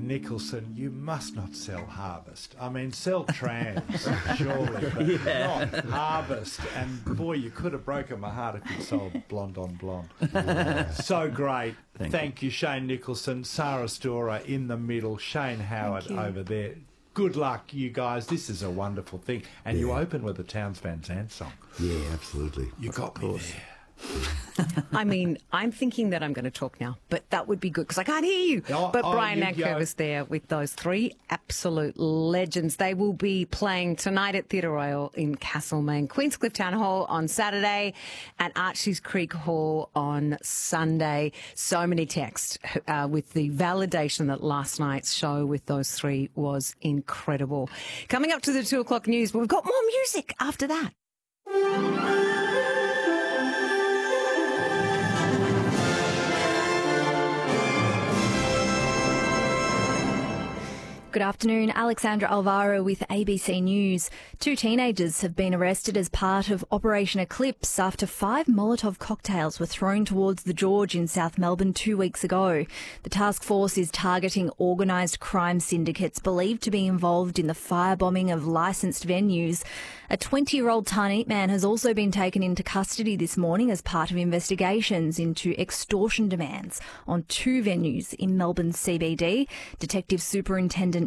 Nicholson, you must not sell Harvest. I mean, sell Trans, surely, but not Harvest. And boy, you could have broken my heart if you'd sold Blonde on Blonde. So great. Thank you, Shane Nicholson, Sarah Storer in the middle, Shane Howard over there. Good luck, you guys. This is a wonderful thing. And you open with a Towns Van Zandt song. Yeah, absolutely. You got me there. I mean, I'm thinking that I'm going to talk now, but that would be good because I can't hear you. But Brian Nankervis was there with those three absolute legends. They will be playing tonight at Theatre Royal in Castlemaine, Queenscliff Town Hall on Saturday, and Archies Creek Hall on Sunday. So many texts with the validation that last night's show with those three was incredible. Coming up to the 2 o'clock news, but we've got more music after that. Good afternoon, Alexandra Alvaro with ABC News. 2 teenagers have been arrested as part of Operation Eclipse after 5 Molotov cocktails were thrown towards the George in South Melbourne 2 weeks ago. The task force is targeting organised crime syndicates believed to be involved in the firebombing of licensed venues. A 20-year-old Tarneet man has also been taken into custody this morning as part of investigations into extortion demands on 2 venues in Melbourne CBD. Detective Superintendent